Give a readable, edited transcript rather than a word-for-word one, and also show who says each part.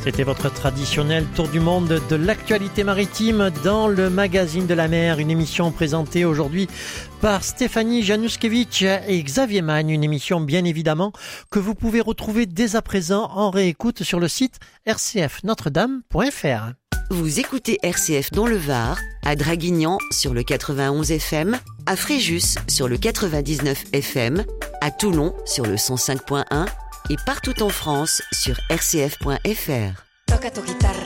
Speaker 1: C'était votre traditionnel tour du monde de l'actualité maritime dans le magazine de la mer, une émission présentée aujourd'hui par Stéphanie Januszkiewicz et Xavier Magne, une émission bien évidemment que vous pouvez retrouver dès à présent en réécoute sur le site rcfnotre-dame.fr.
Speaker 2: Vous écoutez RCF dans le Var, à Draguignan sur le 91 FM, à Fréjus sur le 99 FM, à Toulon sur le 105.1 et partout en France sur rcf.fr.
Speaker 3: Toca tu guitarra.